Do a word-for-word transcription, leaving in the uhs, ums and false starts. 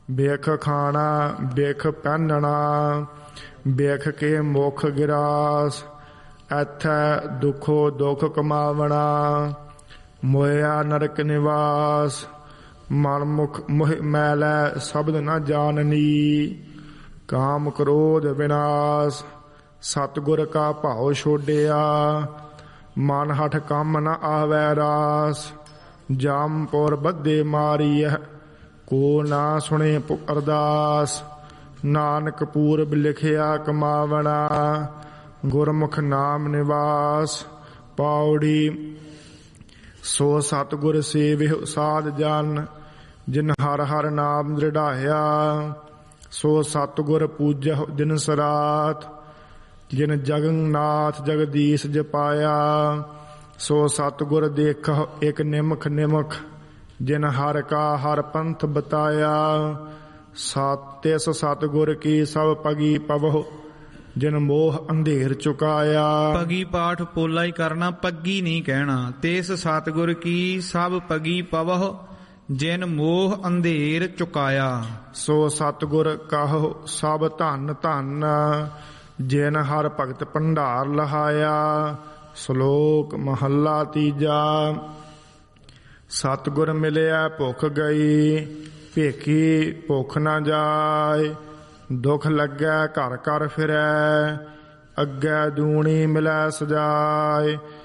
ਵੇਖ ਖਾਣਾ ਵੇਖ ਪਹਿਨਣਾ, ਵੇਖ ਕੇ ਮੁਖ ਗਿਰਾਸ। ਐਥੈ ਦੁਖੋ ਦੁਖ ਕਮਾਵਣਾ, ਮੋਇਆ ਨਰਕ ਨਿਵਾਸ। ਮਨ ਮੁਖ ਮੋਹ ਮੈਲੈ ਸ਼ਬਦ ਨ ਜਾਣਨੀ, ਕਾਮ ਕ੍ਰੋਧ ਵਿਨਾਸ਼। ਸਤਿਗੁਰ ਕਾ ਭਾਉ ਛੋਡਿਆ, ਮਨ ਹਠ ਕੰਮ ਨ ਆਵੈ ਰਾਸ। ਜਾਮਪੁਰ ਬੱਧੇ ਮਾਰੀਐ, ਕੋ ਨਾ ਸੁਣੇ ਅਰਦਾਸ। ਨਾਨਕ ਪੂਰਬ ਲਿਖਿਆ ਕਮਾਵਣਾ, ਗੁਰਮੁਖ ਨਾਮ ਨਿਵਾਸ। ਪਾਉੜੀ ਸੋ ਸਤਿਗੁਰ ਸੇਵਿਹੁ ਸਾਧ ਜਨ, ਜਿਨ ਹਰ ਹਰ ਨਾਮ ਦ੍ਰਿੜਾਇਆ। ਸੋ ਸਤਿਗੁਰ ਪੂਜਹੁ ਦਿਨ ਸਰਾਤ, ਜਿਨ ਜਗਨਨਾਥ ਜਗਦੀਸ਼ ਜਪਾਇਆ। ਸੋ ਸਤਿਗੁਰ ਦੇਖਹੁ ਇਕ ਨਿਮਖ ਨਿਮਖ, ਜਿਨ ਹਰ ਕਾ ਹਰ ਪੰਥ ਬਤਾਇਆ। ਤਿਸ ਸਤਿਗੁਰ ਕੀ ਸਭ ਪਗੀ ਪਵਹੁ, ਜਿਨ ਮੋਹ ਅੰਧੇਰ ਚੁਕਾਇਆ। ਪਗੀ ਪਾਠ ਪੋਲਾ ਹੀ ਕਰਨਾ, ਪੱਗੀ ਨਹੀਂ ਕਹਿਣਾ। ਤਿਸ ਸਤਿਗੁਰ ਕੀ ਸਭ ਪਗੀ ਪਵਹੁ, ਜਿਨ ਮੋਹ ਅੰਧੇਰ ਚੁਕਾਇਆ। ਸੋ ਸਤਿਗੁਰ ਕਹੋ ਸਭ ਧਨ ਧਨ, ਜਿਨ ਹਰ ਭਗਤ ਭੰਡਾਰ ਲਹਾਇਆ। ਸ਼ਲੋਕ ਮਹੱਲਾ ਤੀਜਾ। ਸਤਿਗੁਰ ਮਿਲਿਆ ਭੁੱਖ ਗਈ, ਭੇਖੀ ਭੁੱਖ ਨਾ ਜਾਏ। ਦੁੱਖ ਲੱਗੈ ਘਰ ਘਰ ਫਿਰੈ, ਅੱਗੇ ਦੂਣੀ ਮਿਲੈ ਸਜਾਏ।